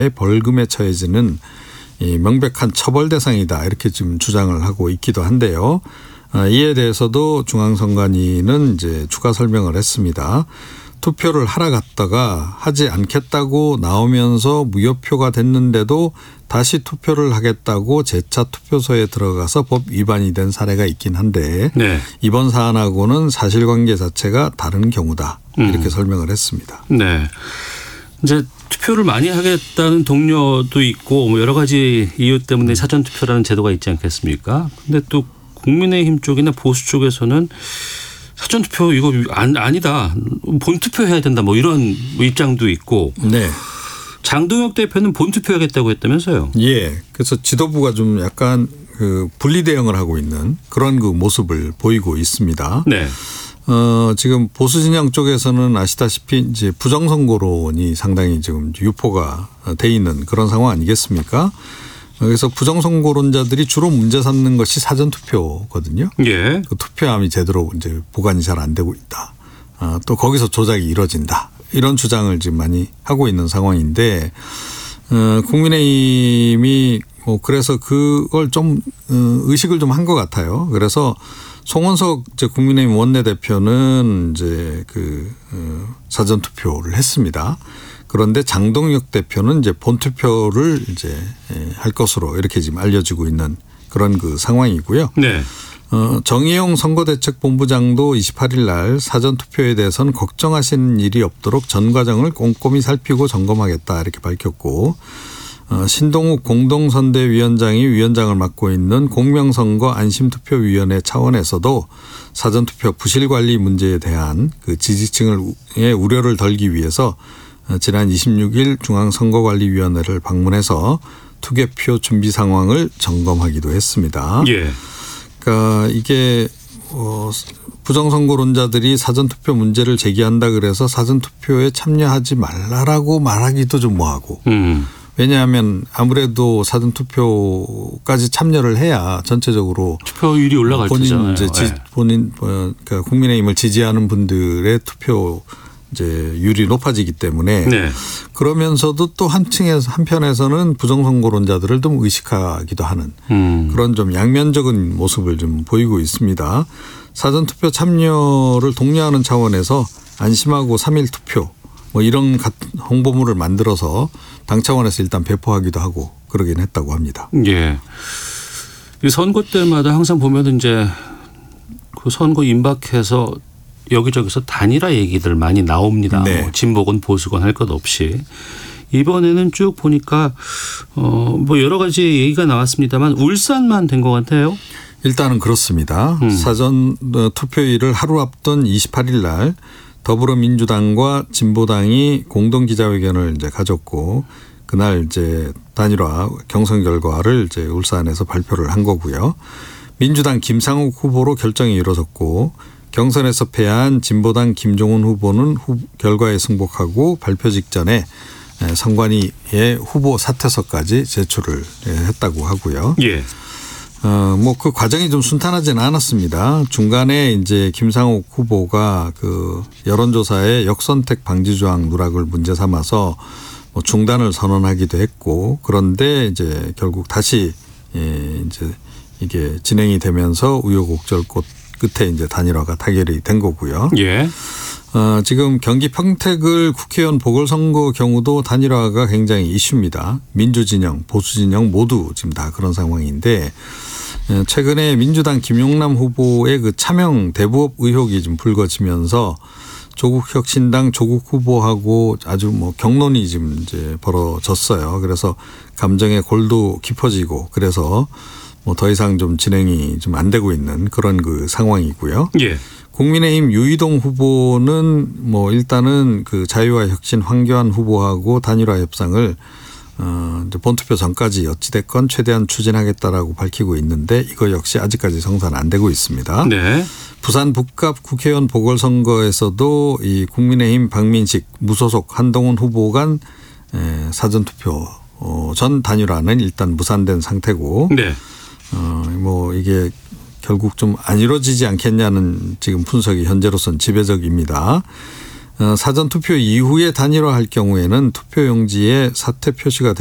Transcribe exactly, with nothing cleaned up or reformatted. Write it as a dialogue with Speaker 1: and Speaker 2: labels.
Speaker 1: 벌금에 처해지는 이 명백한 처벌 대상이다 이렇게 지금 주장을 하고 있기도 한데요. 이에 대해서도 중앙선관위는 이제 추가 설명을 했습니다. 투표를 하러 갔다가 하지 않겠다고 나오면서 무효표가 됐는데도 다시 투표를 하겠다고 재차 투표소에 들어가서 법 위반이 된 사례가 있긴 한데 네. 이번 사안하고는 사실관계 자체가 다른 경우다 이렇게 음. 설명을 했습니다.
Speaker 2: 네, 이제 투표를 많이 하겠다는 동료도 있고 뭐 여러 가지 이유 때문에 사전 투표라는 제도가 있지 않겠습니까? 근데 또 국민의힘 쪽이나 보수 쪽에서는 사전투표 이거 안, 아니다. 본투표해야 된다. 뭐 이런 입장도 있고.
Speaker 1: 네.
Speaker 2: 장동혁 대표는 본투표하겠다고 했다면서요.
Speaker 1: 예. 그래서 지도부가 좀 약간 그 분리 대응을 하고 있는 그런 그 모습을 보이고 있습니다.
Speaker 2: 네.
Speaker 1: 어, 지금 보수 진영 쪽에서는 아시다시피 이제 부정선거론이 상당히 지금 유포가 돼 있는 그런 상황 아니겠습니까? 그래서 부정선거론자들이 주로 문제 삼는 것이 사전투표거든요.
Speaker 2: 예.
Speaker 1: 그 투표함이 제대로 이제 보관이 잘 안 되고 있다. 아, 또 거기서 조작이 이루어진다. 이런 주장을 지금 많이 하고 있는 상황인데, 어, 국민의힘이 뭐 그래서 그걸 좀 어, 의식을 좀 한 것 같아요. 그래서 송원석 이제 국민의힘 원내대표는 이제 그 어, 사전투표를 했습니다. 그런데 장동혁 대표는 이제 본투표를 이제 할 것으로 이렇게 지금 알려지고 있는 그런 그 상황이고요.
Speaker 2: 네.
Speaker 1: 어, 정의용 선거대책본부장도 이십팔 일 날 사전투표에 대해서는 걱정하시는 일이 없도록 전 과정을 꼼꼼히 살피고 점검하겠다 이렇게 밝혔고, 어, 신동욱 공동선대위원장이 위원장을 맡고 있는 공명선거 안심투표위원회 차원에서도 사전투표 부실관리 문제에 대한 그 지지층의 우려를 덜기 위해서 지난 이십육 일 중앙선거관리위원회를 방문해서 투개표 준비 상황을 점검하기도 했습니다.
Speaker 2: 예.
Speaker 1: 그러니까 이게 어 부정선거론자들이 사전투표 문제를 제기한다 그래서 사전투표에 참여하지 말라라고 말하기도 좀 뭐하고. 음. 왜냐하면 아무래도 사전투표까지 참여를 해야 전체적으로
Speaker 2: 투표율이 올라갈
Speaker 1: 본인
Speaker 2: 테잖아요.
Speaker 1: 이제 지, 본인 그러니까 국민의힘을 지지하는 분들의 투표 이제 율이 높아지기 때문에
Speaker 2: 네.
Speaker 1: 그러면서도 또 한층에서 한편에서는 부정선거론자들을 좀 의식하기도 하는 음. 그런 좀 양면적인 모습을 좀 보이고 있습니다. 사전투표 참여를 독려하는 차원에서 안심하고 삼 일 투표 뭐 이런 홍보물을 만들어서 당 차원에서 일단 배포하기도 하고 그러긴 했다고 합니다.
Speaker 2: 예. 이 선거 때마다 항상 보면 이제 그 선거 임박해서 여기저기서 단일화 얘기들 많이 나옵니다.
Speaker 1: 네.
Speaker 2: 뭐 진보건 보수건 할 것 없이. 이번에는 쭉 보니까 어 뭐 여러 가지 얘기가 나왔습니다만 울산만 된 것 같아요.
Speaker 1: 일단은 그렇습니다. 음. 사전 투표일을 하루 앞둔 이십팔 일 날 더불어민주당과 진보당이 공동 기자회견을 이제 가졌고 그날 이제 단일화 경선 결과를 이제 울산에서 발표를 한 거고요. 민주당 김상욱 후보로 결정이 이루어졌고 경선에서 패한 진보당 김종훈 후보는 후, 결과에 승복하고 발표 직전에 선관위에 후보 사퇴서까지 제출을 했다고 하고요.
Speaker 2: 예.
Speaker 1: 어, 뭐 그 과정이 좀 순탄하지는 않았습니다. 중간에 이제 김상욱 후보가 그 여론조사에 역선택 방지 조항 누락을 문제 삼아서 뭐 중단을 선언하기도 했고 그런데 이제 결국 다시 예, 이제 이게 진행이 되면서 우여곡절 끝에 이제 단일화가 타결이 된 거고요.
Speaker 2: 예.
Speaker 1: 어, 지금 경기 평택을 국회의원 보궐선거 경우도 단일화가 굉장히 이슈입니다. 민주진영, 보수진영 모두 지금 다 그런 상황인데 최근에 민주당 김용남 후보의 그 차명 대부업 의혹이 좀 불거지면서 조국혁신당 조국 후보하고 아주 뭐 경론이 지금 이제 벌어졌어요. 그래서 감정의 골도 깊어지고 그래서 뭐 더 이상 좀 진행이 좀 안 되고 있는 그런 그 상황이고요.
Speaker 2: 예.
Speaker 1: 국민의힘 유이동 후보는 뭐 일단은 그 자유와 혁신 황교안 후보하고 단일화 협상을 어 이제 본투표 전까지 어찌됐건 최대한 추진하겠다라고 밝히고 있는데 이거 역시 아직까지 성사는 안 되고 있습니다.
Speaker 2: 네.
Speaker 1: 부산 북갑 국회의원 보궐선거에서도 이 국민의힘 박민식 무소속 한동훈 후보 간 사전투표 전 단일화는 일단 무산된 상태고
Speaker 2: 네.
Speaker 1: 어 뭐 이게 결국 좀 안 이루어지지 않겠냐는 지금 분석이 현재로서는 지배적입니다. 사전 투표 이후에 단일화할 경우에는 투표용지에 사퇴 표시가